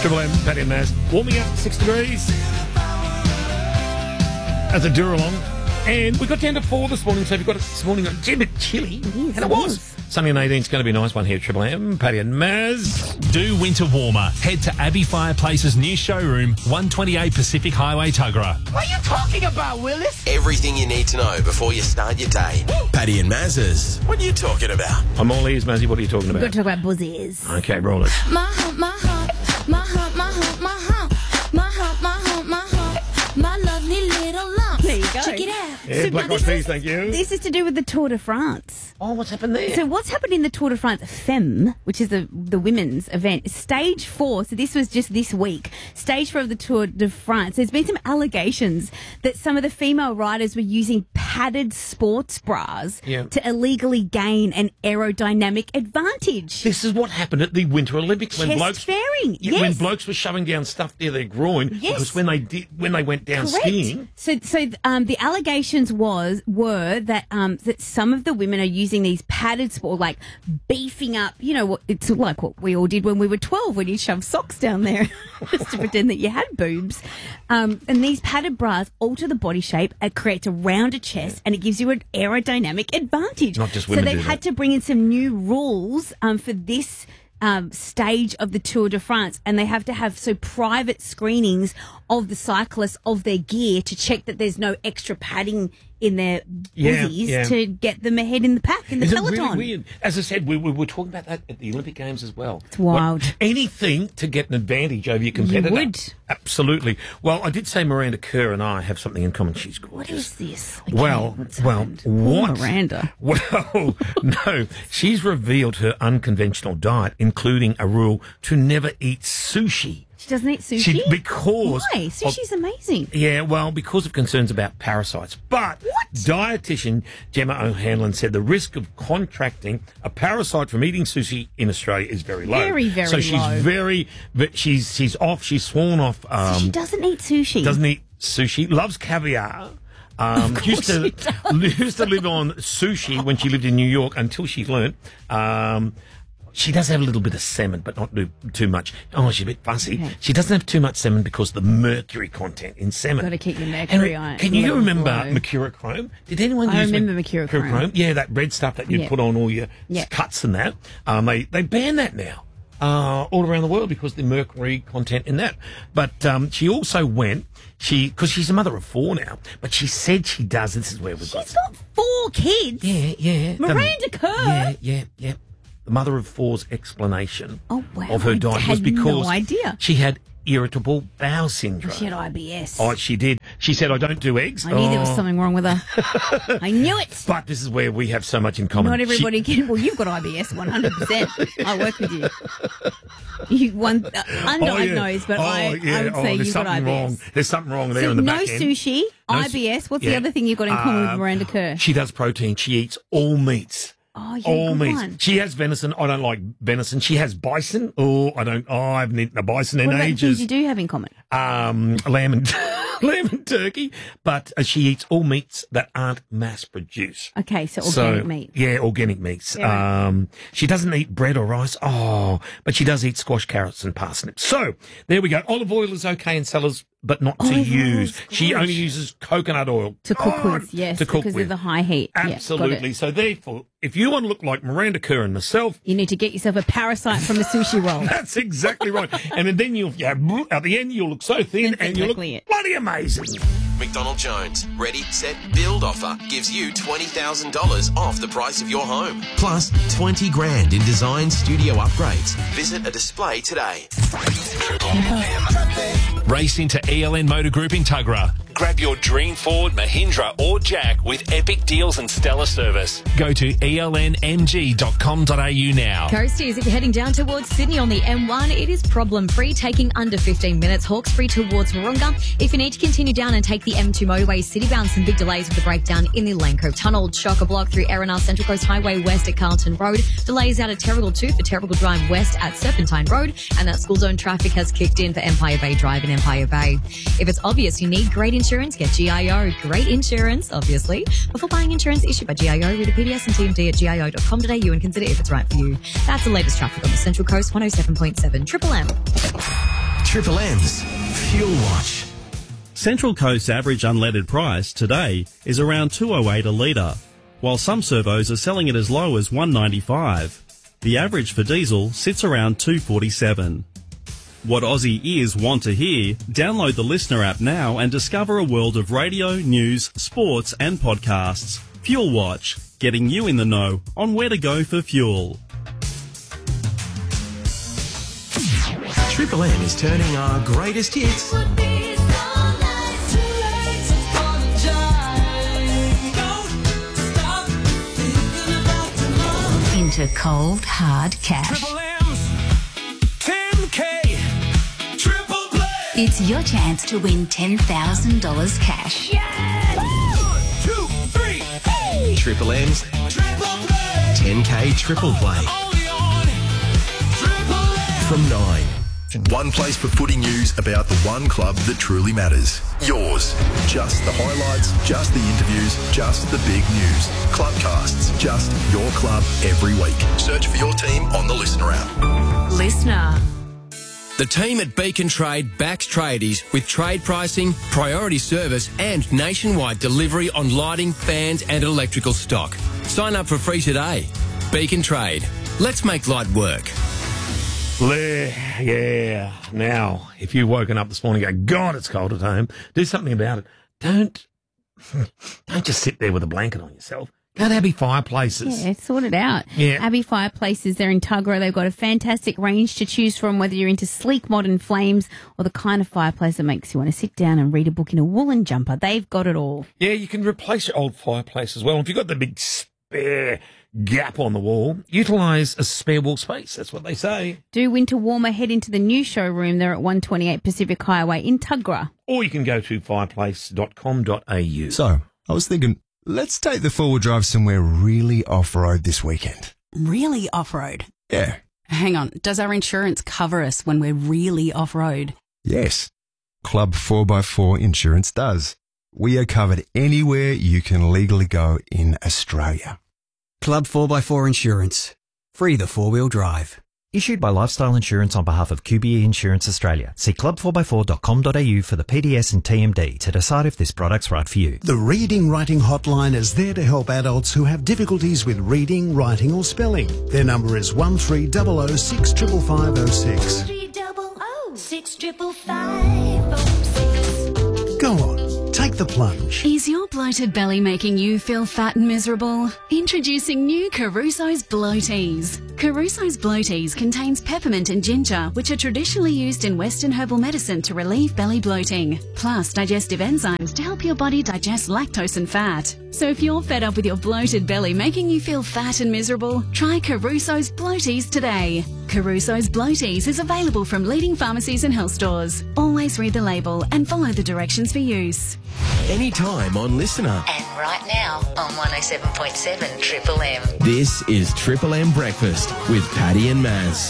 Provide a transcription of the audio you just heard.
Triple M, Paddy and Maz. Warming up 6 degrees as a do-along. And we got down to 4 this morning, so if you've got it this morning, it's a bit chilly. Yes, and it was. Sunny and 18 is going to be a nice one here at Triple M. Paddy and Maz. Do winter warmer. Head to Abbey Fireplace's new showroom, 128 Pacific Highway, Tuggerah. What are you talking about, Willis? Everything you need to know before you start your day. Paddy and Maz's. What are you talking about? I'm all ears, Mazzy. What are you talking We're about? going to talk about buzzies. Okay, roll it. My hump, my hump, my hump, my hump, my hump, my hump, my hump, my hump, my lovely little lump. There you go. Check it out. Yeah, Black Eyed Peas, thank you. This is to do with the Tour de France. Oh, what's happened there? So what's happened in the Tour de France Femme, which is the women's event, stage 4, so this was just this week, stage 4 of the Tour de France, there's been some allegations that some of the female riders were using padded sports bras to illegally gain an aerodynamic advantage. This is what happened at the Winter Olympics when Chest-fairing, when yes. blokes were shoving down stuff near their groin because when they went down Correct. skiing. So the allegations were that that some of the women are using these padded sport, like beefing up. You know what? It's like what we all did when we were 12, when you shoved socks down there just to pretend that you had boobs. And these padded bras alter the body shape. It creates a rounder chest, and it gives you an aerodynamic advantage. Not just women. So they've had to bring in some new rules for this stage of the Tour de France, and they have to have private screenings of the cyclists of their gear to check that there's no extra padding in their buzzies to get them ahead in the pack, in the peloton. It's really weird. As I said, we were talking about that at the Olympic Games as well. It's wild. Anything to get an advantage over your competitor. You would. Absolutely. Well, I did say Miranda Kerr and I have something in common. She's gorgeous. What is this? What? Miranda. Well, no. She's revealed her unconventional diet, including a rule to never eat sushi. She doesn't eat sushi? Why? Sushi's amazing. Yeah, well, because of concerns about parasites. But dietitian Gemma O'Hanlon said the risk of contracting a parasite from eating sushi in Australia is very low. Very, very low. So she's off. She's sworn off. So she doesn't eat sushi. Doesn't eat sushi. Loves caviar. Used to live on sushi when she lived in New York until she learnt. She does have a little bit of salmon, but not too much. Oh, she's a bit fussy. Okay. She doesn't have too much salmon because of the mercury content in salmon. Got to keep your mercury on. Can you remember mercurochrome? Did anyone use remember mercurochrome. Yeah, that red stuff that you put on all your cuts and that. They ban that now all around the world because of the mercury content in that. But she also went, because she's a mother of 4 now, but she said she does. This is where we've got. She's got 4 kids. Yeah. Miranda Kerr. Yeah. The mother of 4's explanation of her diet was because no idea. She had irritable bowel syndrome. She had IBS. Oh, she did. She said, I don't do eggs. I knew there was something wrong with her. I knew it. But this is where we have so much in common. Not everybody can. Well, you've got IBS, 100%. I work with you. Undiagnosed, but I would say you've got IBS. Wrong. There's something wrong there in the back end. No sushi, IBS. What's the other thing you've got in common with Miranda Kerr? She does protein. She eats all meats. Oh, yeah, all meats. One. She has venison. I don't like venison. She has bison. I haven't eaten a bison in ages. What things you do have in common? Lamb and turkey. But she eats all meats that aren't mass produced. Okay, so organic meat. Yeah, organic meats. Yeah. She doesn't eat bread or rice. But she does eat squash, carrots, and parsnips. So there we go. Olive oil is okay in cellars, but not to use. She only uses coconut oil. To cook with, yes, because of the high heat. Absolutely. So therefore, if you want to look like Miranda Kerr and myself, you need to get yourself a parasite from a sushi roll. That's exactly right. And then at the end, you'll look so thin and you'll look bloody amazing. McDonald Jones, ready, set, build offer gives you $20,000 off the price of your home. Plus 20 grand in design studio upgrades. Visit a display today. Race into ELN Motor Group in Tuggerah. Grab your dream Ford, Mahindra or Jack with epic deals and stellar service. Go to elnmg.com.au now. Coasties, if you're heading down towards Sydney on the M1, it is problem-free, taking under 15 minutes. Hawkesbury towards Warunga. If you need to continue down and take the M2 motorway citybound, some big delays with the breakdown in the Lane Cove Tunnel. Chock-a-block through Erina Central Coast Highway west at Carlton Road. Delays out at Terrigal 2 for Terrigal Drive west at Serpentine Road. And that school zone traffic has kicked in for Empire Bay Drive in Empire Bay. If it's obvious you need great insurance, get GIO. Great insurance, obviously. Before buying insurance issued by GIO, read a PDS and TMD at gio.com.au and consider if it's right for you. That's the latest traffic on the Central Coast, 107.7 Triple M. Triple M's Fuel Watch. Central Coast's average unleaded price today is around $2.08 a litre, while some servos are selling it as low as $1.95. The average for diesel sits around $2.47. What Aussie ears want to hear? Download the Listener app now and discover a world of radio, news, sports and podcasts. Fuel Watch, getting you in the know on where to go for fuel. Triple M is turning our greatest hits into cold, hard cash. Triple M's 10K Triple Play. It's your chance to win $10,000 cash. Yeah! 1, 2, 3, hey! Triple M's Triple Play. 10K Triple Play. Only on Triple M. From 9. One place for footy news about the one club that truly matters. Yours. Just the highlights, just the interviews, just the big news. Clubcasts, just your club every week. Search for your team on the Listener app. Listener. The team at Beacon Trade backs tradies with trade pricing, priority service and nationwide delivery on lighting, fans and electrical stock. Sign up for free today. Beacon Trade. Let's make light work. Yeah. Now, if you've woken up this morning and go, God, it's cold at home, do something about it. Don't just sit there with a blanket on yourself. Go to Abbey Fireplaces. Yeah, sort it out. Yeah. Abbey Fireplaces, they're in Tuggerah. They've got a fantastic range to choose from, whether you're into sleek modern flames or the kind of fireplace that makes you want to sit down and read a book in a woolen jumper. They've got it all. Yeah, you can replace your old fireplace as well. If you've got the big spare gap on the wall, utilise a spare wall space. That's what they say. Do winter warmer, head into the new showroom. They're at 128 Pacific Highway in Tuggerah. Or you can go to fireplace.com.au. So, I was thinking, let's take the four-wheel drive somewhere really off-road this weekend. Really off-road? Yeah. Hang on, does our insurance cover us when we're really off-road? Yes. Club 4x4 Insurance does. We are covered anywhere you can legally go in Australia. Club 4x4 Insurance. Free the four-wheel drive. Issued by Lifestyle Insurance on behalf of QBE Insurance Australia. See club4x4.com.au for the PDS and TMD to decide if this product's right for you. The Reading Writing Hotline is there to help adults who have difficulties with reading, writing or spelling. Their number is 1300 65506. 300 65506. Go on. Take the plunge. Is your bloated belly making you feel fat and miserable? Introducing new Caruso's Bloaties. Caruso's Bloaties contains peppermint and ginger, which are traditionally used in Western herbal medicine to relieve belly bloating, plus digestive enzymes to help your body digest lactose and fat. So if you're fed up with your bloated belly making you feel fat and miserable, try Caruso's Bloaties today. Caruso's Bloaties is available from leading pharmacies and health stores. Always read the label and follow the directions for use. Anytime on Listener. And right now on 107.7 Triple M. This is Triple M Breakfast with Paddy and Maz.